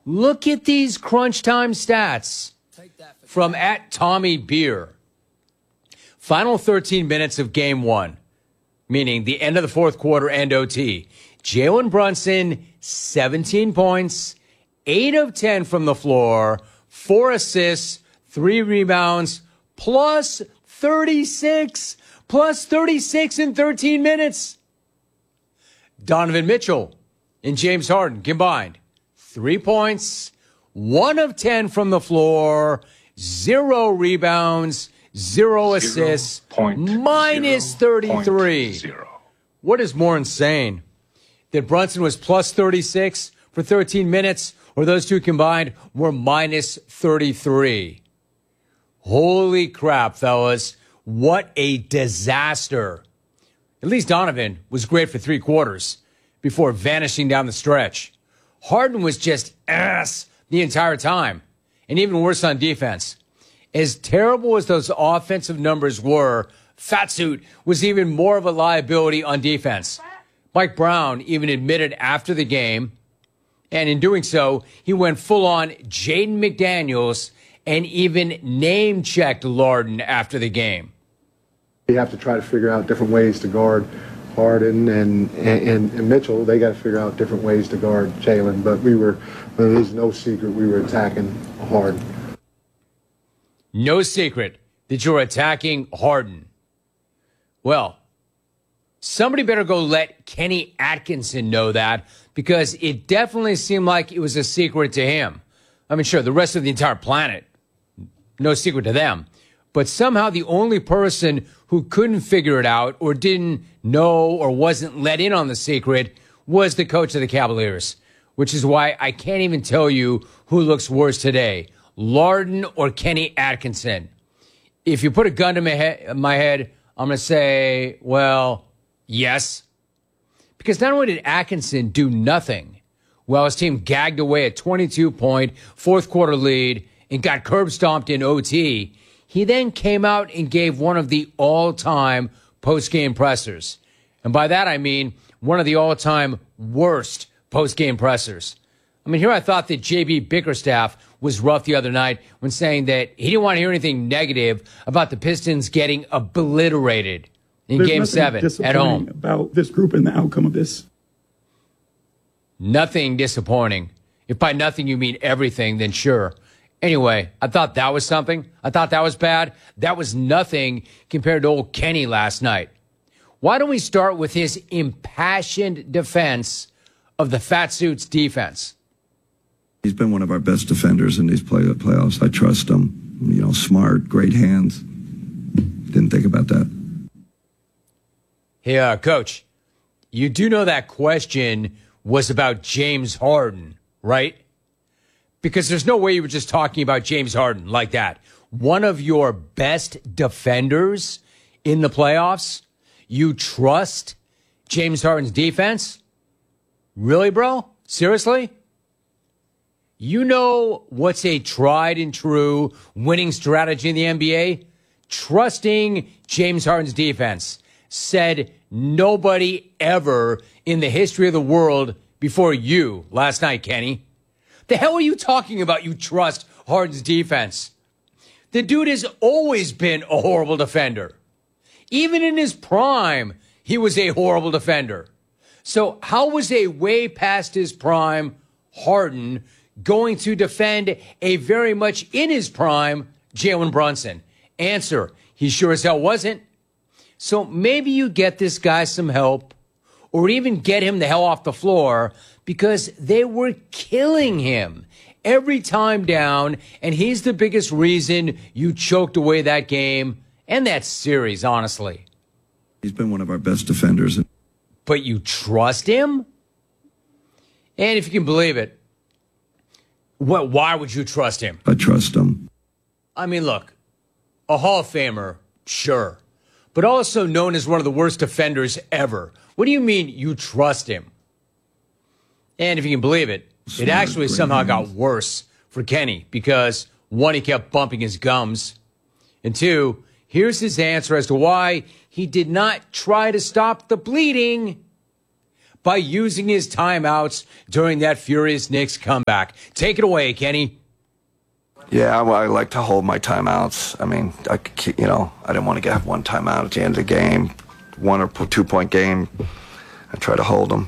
Look at these crunch time stats from @TommyBeer. Final 13 minutes of game one, meaning the end of the fourth quarter and OT. Jalen Brunson, 17 points, 8 of 10 from the floor, 4 assists, 3 rebounds, plus 36 in 13 minutes. Donovan Mitchell and James Harden combined, 3 points, 1 of 10 from the floor, 0 rebounds, 0 assists, minus 33. What is more insane? That Brunson was plus 36 for 13 minutes, or those two combined were minus 33. Holy crap, fellas. What a disaster. At least Donovan was great for 3 quarters before vanishing down the stretch. Harden was just ass the entire time, and even worse on defense. As terrible as those offensive numbers were, Fatsuit was even more of a liability on defense. Mike Brown even admitted after the game, and in doing so, he went full-on Jaden McDaniels and even name-checked Larden after the game. You have to try to figure out different ways to guard Harden and Mitchell. They got to figure out different ways to guard Jalen, but there's no secret we were attacking Harden. No secret that you're attacking Harden. Well, somebody better go let Kenny Atkinson know that, because it definitely seemed like it was a secret to him. I mean, sure, the rest of the entire planet, no secret to them. But somehow the only person who couldn't figure it out or didn't know or wasn't let in on the secret was the coach of the Cavaliers, which is why I can't even tell you who looks worse today, Larden or Kenny Atkinson. If you put a gun to my head, I'm going to say, well, yes. Because not only did Atkinson do nothing while his team gagged away a 22-point fourth-quarter lead and got curb-stomped in OT, he then came out and gave one of the all-time post-game pressers. And by that, I mean one of the all-time worst post-game pressers. I mean, here I thought that J.B. Bickerstaff was rough the other night when saying that he didn't want to hear anything negative about the Pistons getting obliterated in Game 7 at home. About this group and the outcome of this. Nothing disappointing. If by nothing you mean everything, then sure. Anyway, I thought that was something. I thought that was bad. That was nothing compared to old Kenny last night. Why don't we start with his impassioned defense of the Fat Suits defense? He's been one of our best defenders in these playoffs. I trust him. You know, smart, great hands. Didn't think about that. Hey, Coach, you do know that question was about James Harden, right? Because there's no way you were just talking about James Harden like that. One of your best defenders in the playoffs? You trust James Harden's defense? Really, bro? Seriously? You know what's a tried and true winning strategy in the NBA? Trusting James Harden's defense. Said nobody ever in the history of the world before you last night, Kenny. The hell are you talking about, you trust Harden's defense? The dude has always been a horrible defender. Even in his prime, he was a horrible defender. So how was a way past his prime Harden going to defend a very much in his prime Jalen Brunson? Answer, he sure as hell wasn't. So maybe you get this guy some help, or even get him the hell off the floor, because they were killing him every time down, and he's the biggest reason you choked away that game and that series, honestly. He's been one of our best defenders. But you trust him? And if you can believe it, why would you trust him? I trust him. I mean, look, a Hall of Famer, sure, but also known as one of the worst defenders ever. What do you mean you trust him? And if you can believe it, it actually somehow got worse for Kenny because, one, he kept bumping his gums, and two, here's his answer as to why he did not try to stop the bleeding by using his timeouts during that furious Knicks comeback. Take it away, Kenny. Yeah, I like to hold my timeouts. I mean, I didn't want to have one timeout at the end of the game, 1 or 2 point game. I try to hold them,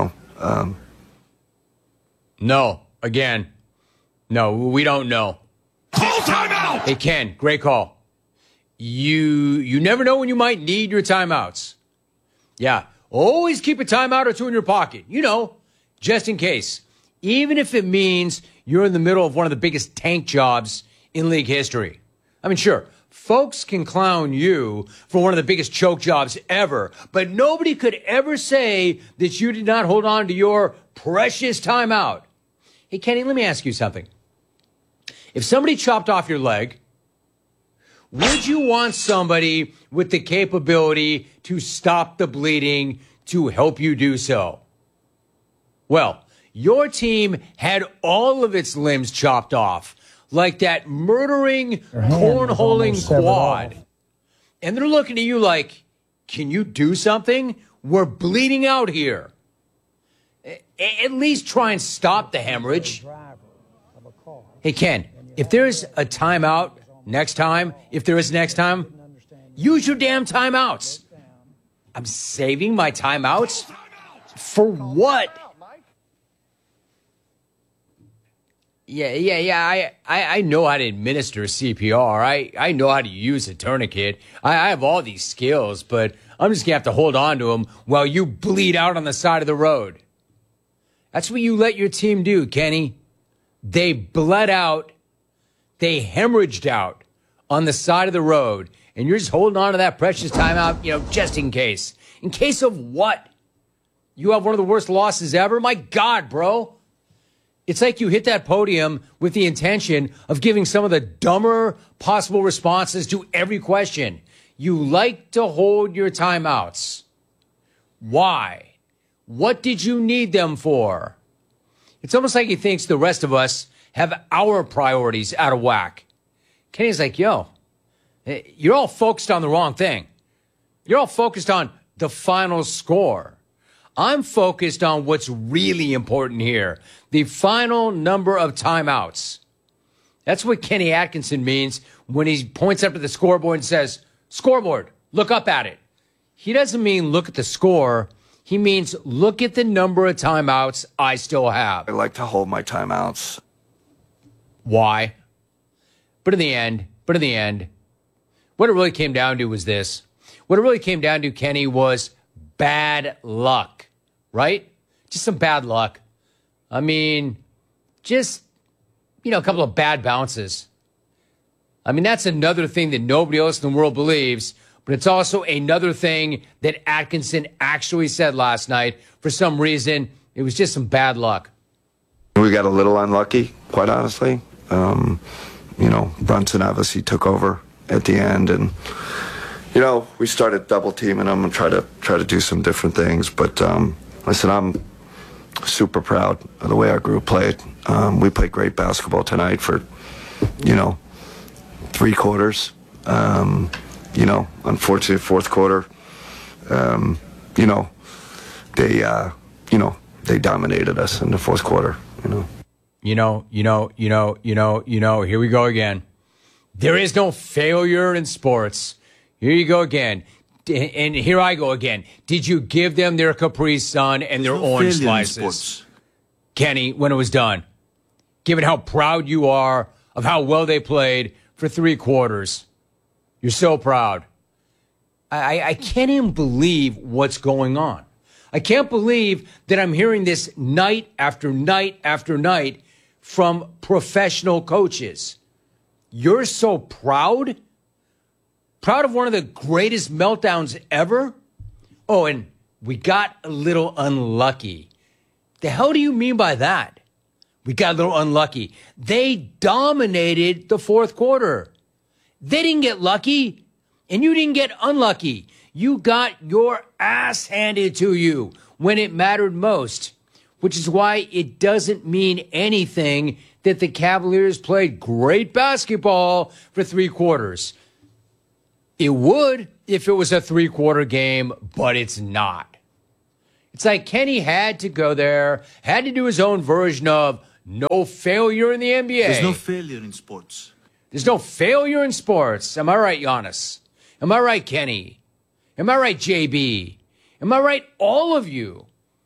No, again, no, we don't know. Call timeout! Hey, Ken, great call. You never know when you might need your timeouts. Yeah, always keep a timeout or two in your pocket, just in case. Even if it means you're in the middle of one of the biggest tank jobs in league history. I mean, sure, folks can clown you for one of the biggest choke jobs ever, but nobody could ever say that you did not hold on to your precious timeout. Hey, Kenny, let me ask you something. If somebody chopped off your leg, would you want somebody with the capability to stop the bleeding to help you do so? Well, your team had all of its limbs chopped off, like that murdering, cornholing quad. And they're looking at you like, can you do something? We're bleeding out here. At least try and stop the hemorrhage. Hey, Ken, if there's a timeout next time, use your damn timeouts. I'm saving my timeouts? For what? Yeah. I know how to administer CPR. I know how to use a tourniquet. I have all these skills, but I'm just going to have to hold on to them while you bleed out on the side of the road. That's what you let your team do, Kenny. They bled out. They hemorrhaged out on the side of the road. And you're just holding on to that precious timeout, just in case. In case of what? You have one of the worst losses ever? My God, bro. It's like you hit that podium with the intention of giving some of the dumber possible responses to every question. You like to hold your timeouts. Why? What did you need them for? It's almost like he thinks the rest of us have our priorities out of whack. Kenny's like, yo, you're all focused on the wrong thing. You're all focused on the final score. I'm focused on what's really important here. The final number of timeouts. That's what Kenny Atkinson means when he points up to the scoreboard and says, scoreboard, look up at it. He doesn't mean look at the score. He means look at the number of timeouts I still have. I like to hold my timeouts. Why? But in the end, what it really came down to was this. What it really came down to, Kenny, was bad luck, right? Just some bad luck. I mean, just, a couple of bad bounces. I mean, that's another thing that nobody else in the world believes, but it's also another thing that Atkinson actually said last night. For some reason, it was just some bad luck. We got a little unlucky, quite honestly. Brunson obviously took over at the end, and we started double teaming him and try to do some different things. But listen, I'm super proud of the way our group played. We played great basketball tonight for 3 quarters. Unfortunately, fourth quarter, they dominated us in the fourth quarter. Here we go again. There is no failure in sports. Here you go again. And here I go again. Did you give them their Capri Sun and their orange slices, Kenny, when it was done? Given how proud you are of how well they played for 3 quarters. You're so proud. I can't even believe what's going on. I can't believe that I'm hearing this night after night after night from professional coaches. You're so proud? Proud of one of the greatest meltdowns ever? Oh, and we got a little unlucky. The hell do you mean by that? We got a little unlucky. They dominated the fourth quarter. They didn't get lucky, and you didn't get unlucky. You got your ass handed to you when it mattered most, which is why it doesn't mean anything that the Cavaliers played great basketball for 3 quarters. It would if it was a 3-quarter game, but it's not. It's like Kenny had to go there, had to do his own version of no failure in the NBA. There's no failure in sports. There's no failure in sports. Am I right, Giannis? Am I right, Kenny? Am I right, JB? Am I right, all of you?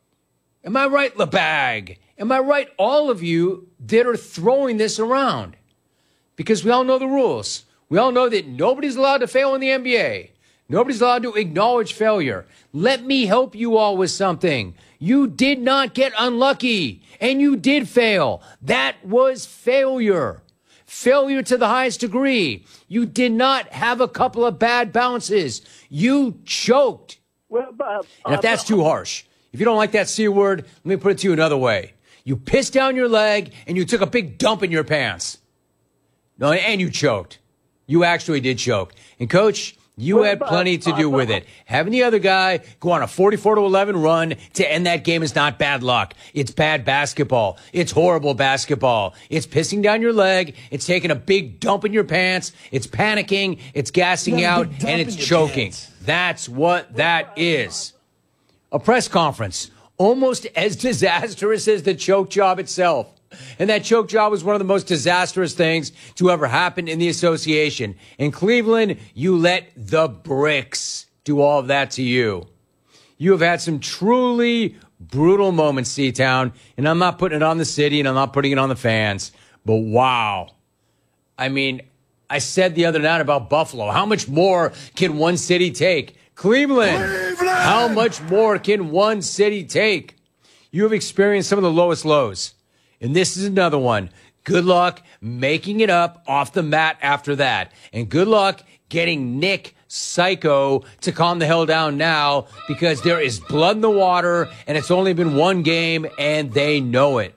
Am I right, LeBag? Am I right, all of you that are throwing this around? Because we all know the rules. We all know that nobody's allowed to fail in the NBA. Nobody's allowed to acknowledge failure. Let me help you all with something. You did not get unlucky, and you did fail. That was failure. Failure to the highest degree. You did not have a couple of bad bounces. You choked. Well, And if that's too harsh, if you don't like that C word, let me put it to you another way. You pissed down your leg and you took a big dump in your pants. No, and you choked. You actually did choke. And Coach, you had plenty to do with it. Having the other guy go on a 44-11 run to end that game is not bad luck. It's bad basketball. It's horrible basketball. It's pissing down your leg. It's taking a big dump in your pants. It's panicking. It's gassing out, and it's choking. That's what that is. A press conference, almost as disastrous as the choke job itself. And that choke job was one of the most disastrous things to ever happen in the association. In Cleveland, you let the bricks do all of that to you. You have had some truly brutal moments, C-Town, and I'm not putting it on the city and I'm not putting it on the fans, but wow. I mean, I said the other night about Buffalo. How much more can one city take? Cleveland! How much more can one city take? You have experienced some of the lowest lows. And this is another one. Good luck making it up off the mat after that. And good luck getting Nick Psycho to calm the hell down now, because there is blood in the water and it's only been one game and they know it.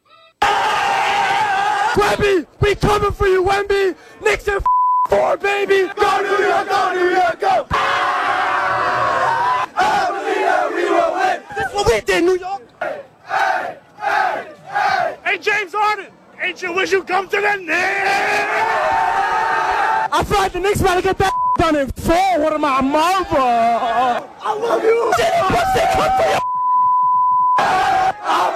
Wemby, we coming for you, Wemby. Knicks in 4, baby. Go New York, go New York, go. I believe we will win. That's what we did, New York. Hey, James Harden, ain't you wish you come to the Knicks? I feel like the Knicks about to get that done in 4. What am I, mother? I love you. I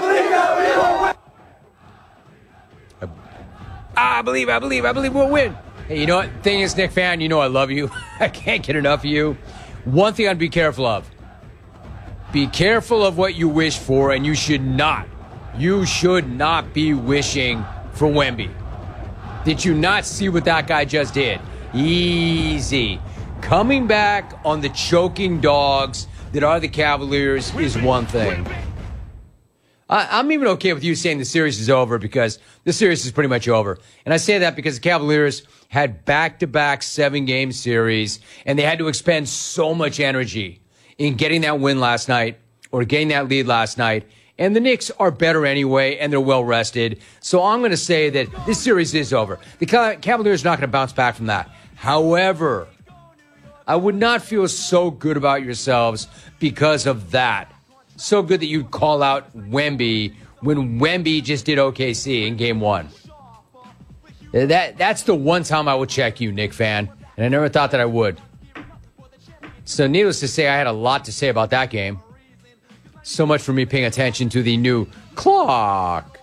believe we will win. I believe we'll win. Hey, you know what? Thing is, Nick fan, you know I love you. I can't get enough of you. One thing I'd be careful of. Be careful of what you wish for, and you should not be wishing for Wemby. Did you not see what that guy just did? Easy. Coming back on the choking dogs that are the Cavaliers is one thing. I'm even okay with you saying the series is over, because the series is pretty much over. And I say that because the Cavaliers had back-to-back 7-game series, and they had to expend so much energy in getting that win last night, or getting that lead last night. And the Knicks are better anyway, and they're well-rested. So I'm going to say that this series is over. The Cavaliers are not going to bounce back from that. However, I would not feel so good about yourselves because of that. So good that you'd call out Wemby when Wemby just did OKC in Game 1. That's the one time I would check you, Knick fan. And I never thought that I would. So needless to say, I had a lot to say about that game. So much for me paying attention to the new clock.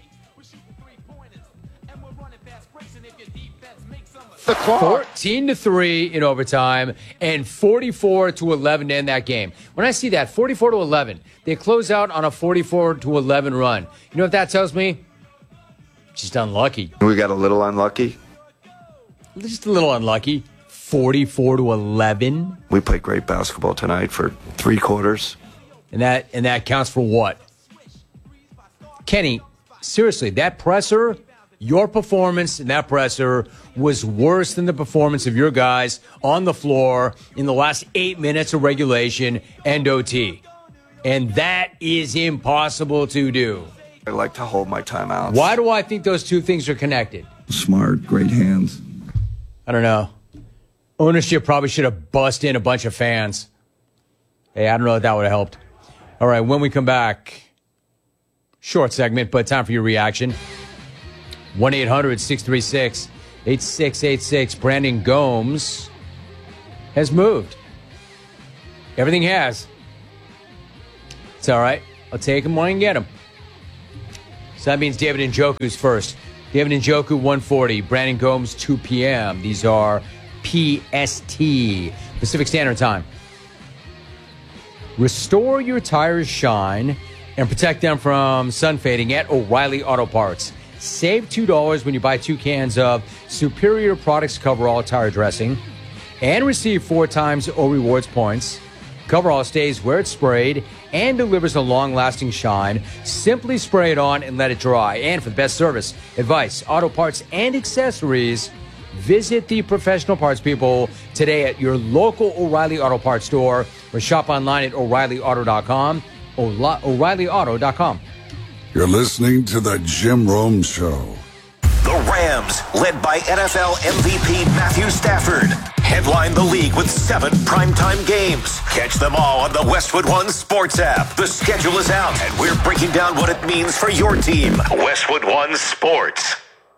The clock. 14-3 in overtime and 44-11 to end that game. When I see that, 44-11, they close out on a 44-11 run. You know what that tells me? Just unlucky. We got a little unlucky. Just a little unlucky. 44-11. We played great basketball tonight for 3 quarters. And that counts for what? Kenny, seriously, that presser, your performance in that presser was worse than the performance of your guys on the floor in the last 8 minutes of regulation and OT. And that is impossible to do. I like to hold my timeouts. Why do I think those two things are connected? Smart, great hands. I don't know. Ownership probably should have bussed in a bunch of fans. Hey, I don't know if that would have helped. All right, when we come back, short segment, but time for your reaction. 1-800-636-8686. Brandon Gomes has moved. Everything has. It's all right. I'll take him when I can get him. So that means David Njoku's first. David Njoku, 140. Brandon Gomes, 2 p.m. These are PST, Pacific Standard Time. Restore your tires' shine and protect them from sun fading at O'Reilly Auto Parts. Save $2 when you buy 2 cans of Superior Products Coverall tire dressing and receive 4 times O Rewards points. Coverall stays where it's sprayed and delivers a long-lasting shine. Simply spray it on and let it dry. And for the best service, advice, auto parts, and accessories, visit the professional parts people today at your local O'Reilly Auto Parts store or shop online at O'ReillyAuto.com. O'ReillyAuto.com. You're listening to The Jim Rome Show. The Rams, led by NFL MVP Matthew Stafford, headline the league with 7 primetime games. Catch them all on the Westwood One Sports app. The schedule is out, and we're breaking down what it means for your team. Westwood One Sports.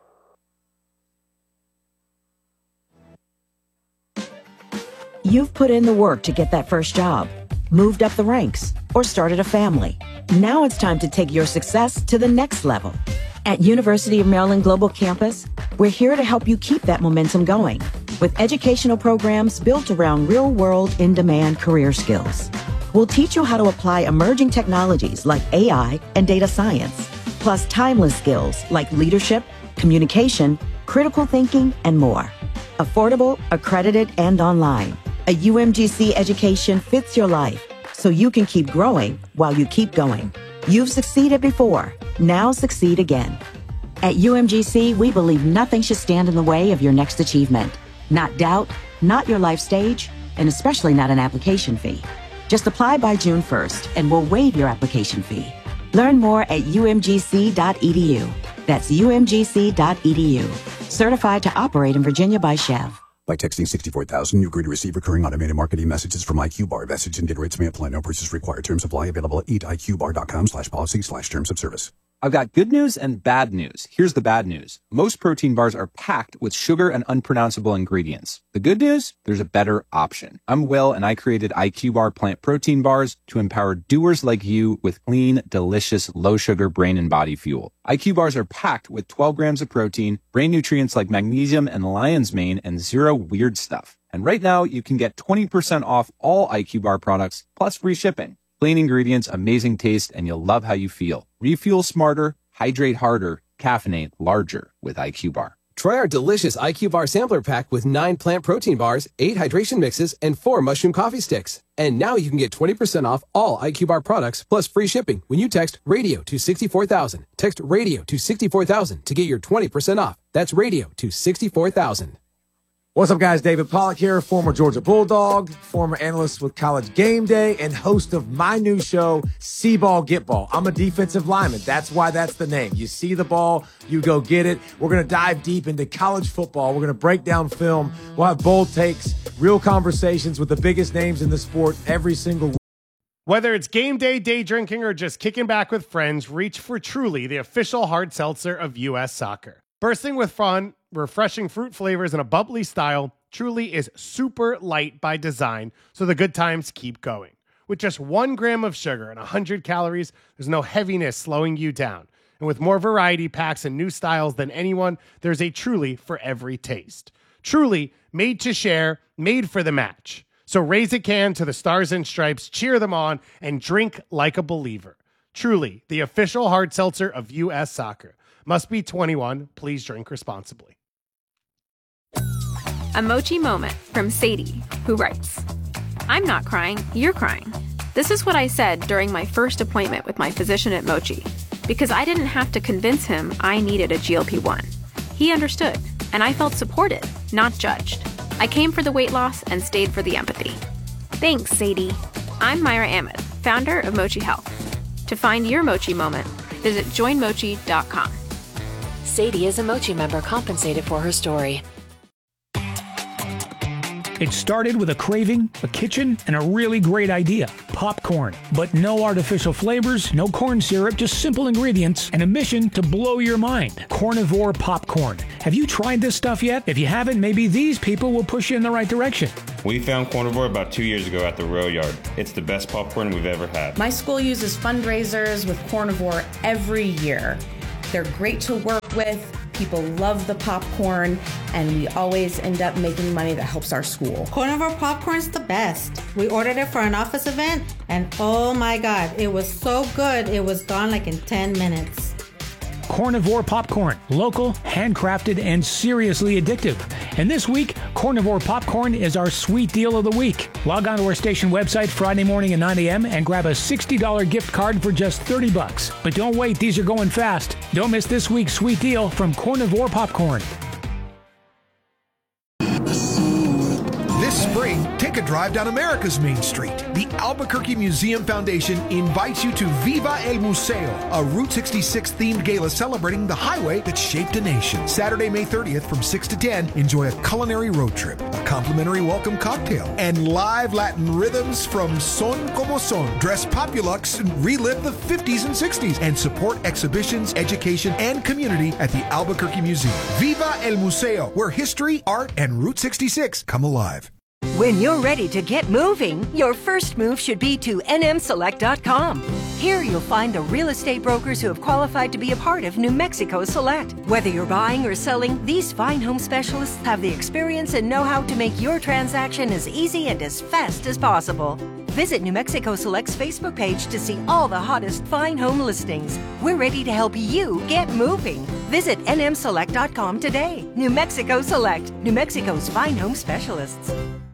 You've put in the work to get that first job, moved up the ranks, or started a family. Now it's time to take your success to the next level. At University of Maryland Global Campus, we're here to help you keep that momentum going with educational programs built around real-world, in-demand career skills. We'll teach you how to apply emerging technologies like AI and data science, plus timeless skills like leadership, communication, critical thinking, and more. Affordable, accredited, and online. A UMGC education fits your life so you can keep growing while you keep going. You've succeeded before. Now succeed again. At UMGC, we believe nothing should stand in the way of your next achievement. Not doubt, not your life stage, and especially not an application fee. Just apply by June 1st and we'll waive your application fee. Learn more at umgc.edu. That's umgc.edu. Certified to operate in Virginia by Chev. By texting 64,000, you agree to receive recurring automated marketing messages from IQ Bar. Message and data rates may apply. No purchase required. Terms apply. Available at eatiqbar.com/policy/terms of service. I've got good news and bad news. Here's the bad news. Most protein bars are packed with sugar and unpronounceable ingredients. The good news? There's a better option. I'm Will, and I created IQ Bar plant protein bars to empower doers like you with clean, delicious, low-sugar brain and body fuel. IQ bars are packed with 12 grams of protein, brain nutrients like magnesium and lion's mane, and 0 weird stuff. And right now, you can get 20% off all IQ Bar products, plus free shipping. Plain ingredients, amazing taste, and you'll love how you feel. Refuel smarter, hydrate harder, caffeinate larger with IQ Bar. Try our delicious IQ Bar sampler pack with 9 plant protein bars, 8 hydration mixes, and 4 mushroom coffee sticks. And now you can get 20% off all IQ Bar products plus free shipping when you text RADIO to 64,000. Text RADIO to 64,000 to get your 20% off. That's RADIO to 64,000. What's up, guys? David Pollack here, former Georgia Bulldog, former analyst with College Game Day, and host of my new show, See Ball, Get Ball. I'm a defensive lineman. That's why that's the name. You see the ball, you go get it. We're going to dive deep into college football. We're going to break down film. We'll have bold takes, real conversations with the biggest names in the sport every single week. Whether it's game day, day drinking, or just kicking back with friends, reach for Truly, the official hard seltzer of U.S. Soccer. Bursting with fun, refreshing fruit flavors, and a bubbly style, Truly is super light by design, so the good times keep going. With just 1 gram of sugar and 100 calories, there's no heaviness slowing you down. And with more variety packs and new styles than anyone, there's a Truly for every taste. Truly, made to share, made for the match. So raise a can to the Stars and Stripes, cheer them on, and drink like a believer. Truly, the official hard seltzer of U.S. Soccer. Must be 21. Please drink responsibly. A Mochi moment from Sadie, who writes, I'm not crying, you're crying. This is what I said during my first appointment with my physician at Mochi, because I didn't have to convince him I needed a GLP-1. He understood, and I felt supported, not judged. I came for the weight loss and stayed for the empathy. Thanks, Sadie. I'm Myra Ahmed, founder of Mochi Health. To find your Mochi moment, visit joinmochi.com. Sadie is a Mochi member compensated for her story. It started with a craving, a kitchen, and a really great idea. popcorn. But no artificial flavors, no corn syrup, just simple ingredients and a mission to blow your mind. Carnivore popcorn. Have you tried this stuff yet? If you haven't, maybe these people will push you in the right direction. We found Carnivore about 2 years ago at the Rail Yard. It's the best popcorn we've ever had. My school uses fundraisers with Carnivore every year. They're great to work with. People love the popcorn, and we always end up making money that helps our school. Carnivore popcorn's the best. We ordered it for an office event, and oh my God, it was so good. It was gone like in 10 minutes. Carnivore popcorn, local, handcrafted, and seriously addictive. And this week, Carnivore popcorn is our sweet deal of the week. Log on to our station website Friday morning at 9 a.m. and grab a $60 gift card for just $30. But don't wait, these are going fast. Don't miss this week's sweet deal from Carnivore popcorn. This spring, take a drive down America's Main Street. The Albuquerque Museum Foundation invites you to Viva el Museo, a Route 66 themed gala celebrating the highway that shaped a nation. Saturday, May 30th from 6 to 10, enjoy a culinary road trip, a complimentary welcome cocktail, and live Latin rhythms from Son Como Son. Dress Populux and relive the 50s and 60s and support exhibitions, education, and community at the Albuquerque Museum. Viva el Museo, where history, art, and Route 66 come alive. When you're ready to get moving, your first move should be to nmselect.com. Here you'll find the real estate brokers who have qualified to be a part of New Mexico Select. Whether you're buying or selling, these fine home specialists have the experience and know-how to make your transaction as easy and as fast as possible. Visit New Mexico Select's Facebook page to see all the hottest fine home listings. We're ready to help you get moving. Visit nmselect.com today. New Mexico Select, New Mexico's fine home specialists.